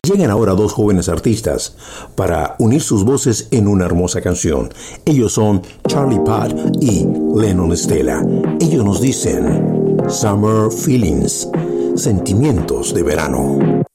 Llegan ahora dos jóvenes artistas para unir sus voces en una hermosa canción. Ellos son Charlie Puth y Lennon Stella. Ellos nos dicen Summer Feelings, sentimientos de verano.